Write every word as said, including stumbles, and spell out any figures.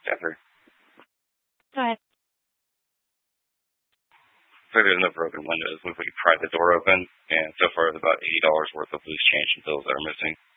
Jeffrey. Go ahead. So there's no broken windows. We could pry the door open, and so far there's about eighty dollars worth of loose change and bills that are missing.